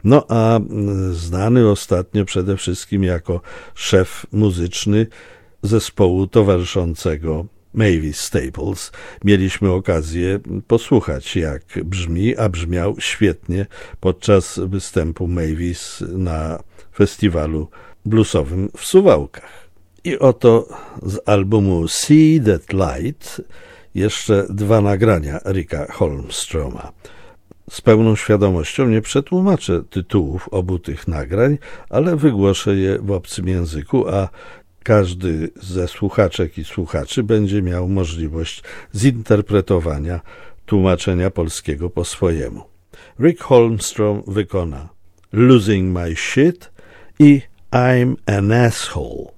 No a znany ostatnio przede wszystkim jako szef muzyczny zespołu towarzyszącego Mavis Staples. Mieliśmy okazję posłuchać, jak brzmi, a brzmiał świetnie podczas występu Mavis na festiwalu bluesowym w Suwałkach. I oto z albumu See That Light jeszcze 2 nagrania Ricka Holmstroma. Z pełną świadomością nie przetłumaczę tytułów obu tych nagrań, ale wygłoszę je w obcym języku, a każdy ze słuchaczek i słuchaczy będzie miał możliwość zinterpretowania tłumaczenia polskiego po swojemu. Rick Holmstrom wykona Losing My Shit i I'm an Asshole.